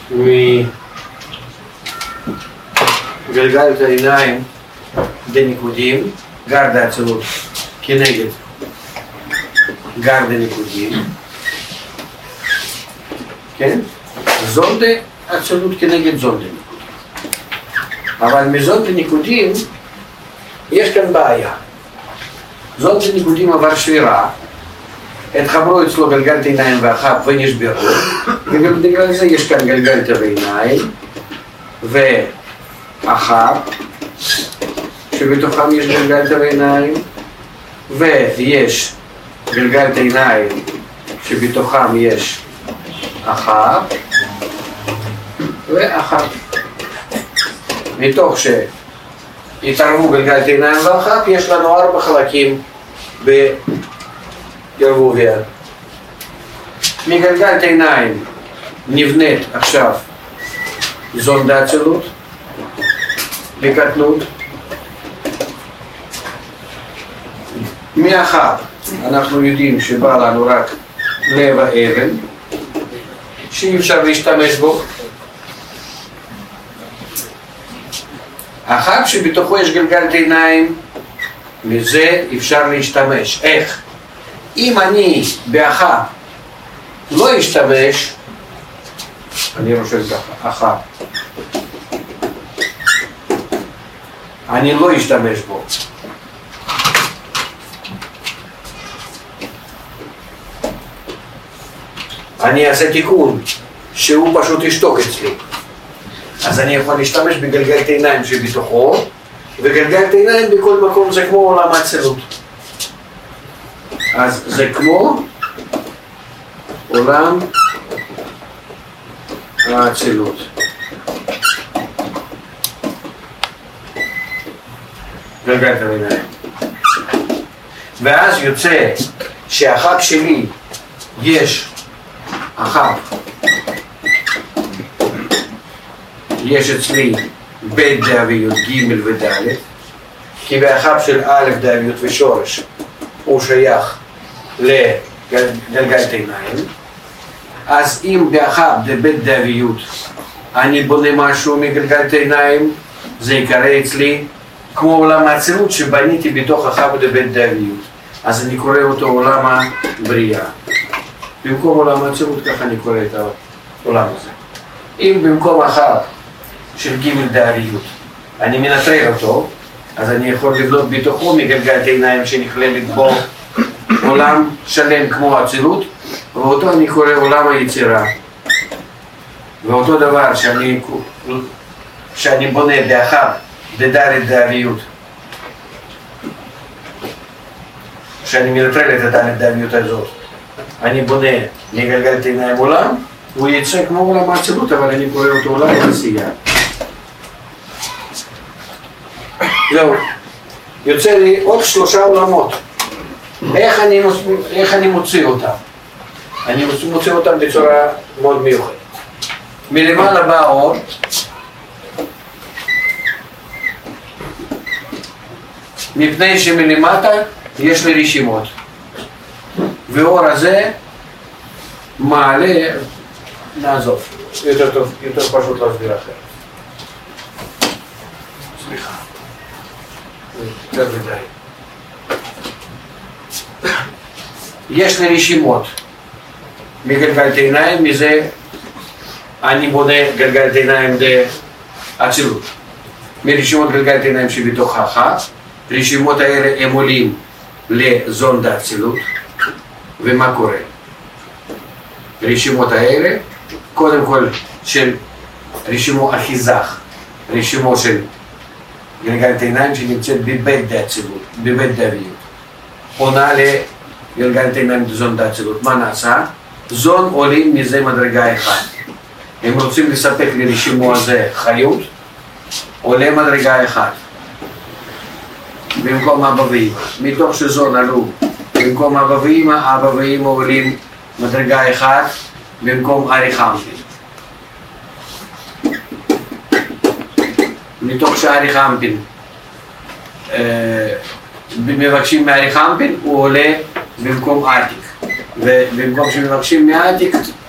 מגלגל את העיניים דניקודים, גר דאצילות כנגד גר דניקודים, כן? זון דאצילות כנגד זון דניקודים. אבל מזון דניקודים יש כאן בעיה. זון דניקודים עבר שבירה, התחברו אצלו גלגלת עיניים ואחר ונשברו, ובגלל זה יש כאן גלגלת העיניים ואחר, שבתוכם יש גלגלת העיניים, ויש גלגלת עיניים שבתוכם יש אחר ואחר. מתוך שהתערבו גלגלת עיניים ואחר, יש לנו 4 חלקים בערבוביה. מגלגלת עיניים נבנית עכשיו זון דאצילות בקטנות. מאחר אנחנו יודעים שבא לנו רק לב האבן שאי אפשר להשתמש בו, אחר שבתוכו יש גלגלת עיניים, מזה אפשר להשתמש. איך? אם אני באחר לא אשתמש, אני רושם ככה, אחר, אני לא אשתמש בו. אני אעשה תיקון שהוא פשוט ישתוק אצלי. אז אני יכול להשתמש בגלגלת עיניים שבתוכו, וגלגלת עיניים בכל מקום זה כמו עולם האצילות. אז זה כמו עולם האצילות. גלגלת העיניים. ואז יוצא שהחג שלי יש החג, יש אצלי בית דאביות ג' וד', כי באחד של א' דאביות ושורש הוא שייך לגלגלת עיניים. אז אם באחד בית דאביות אני בונה משהו מגלגלת עיניים, זה יקרא אצלי כמו עולם האצילות שבניתי בתוך אחר בית דאביות. אז אני קורא אותו עולם הבריאה. במקום עולם האצילות ככה אני קורא את העולם הזה. אם במקום אחר של ג' דאביות אני מנטרל אותו, אז אני יכול לבנות בתוכו מגלגלת עיניים שנכללת בו עולם שלם כמו האצילות, ואותו אני קורא עולם היצירה. ואותו דבר שאני בונה באחד בד' דאביות, שאני מנטרל את הד' דאביות הזאת, אני בונה מגלגלת עיניים עולם, הוא יצא כמו עולם האצילות, אבל אני קורא אותו עולם העשייה. זהו, יוצא לי עוד 3 עולמות. איך אני מוציא אותם? אני מוציא אותם בצורה מאוד מיוחדת. מלמעלה בא האור, מפני שמלמטה יש לי רשימות, והאור הזה מעלה, נעזוב, יותר טוב, יותר פשוט להסביר אחרת. סליחה, יותר מדי. יש לי רשימות מגלגלת עיניים, מזה אני בונה גלגלת עיניים לאצילות. מרשימות גלגלת עיניים שבתוך האחת, רשימות האלה הם עולים לזון דאצילות. ומה קורה? רשימות האלה, קודם כל של רשימו אחיזך, רשימו של גלגלת עיניים שנמצאת בבית דאצילות, בבית דאביות, עונה לגלגלת עיניים זון דאצילות. מה נעשה? זון עולים מזה מדרגה אחת. הם רוצים לספק לרשימו הזה חיות, עולה מדרגה אחת במקום אבא ואמא. מתוך שזון עלו במקום אבא ואמא, אבא ואמא עולים מדרגה אחת במקום ארי חמפין. מתוך שארי חמפין מבקשים מארי חמפין, הוא עולה במקום עתיק, ובמקום שמבקשים מעתיק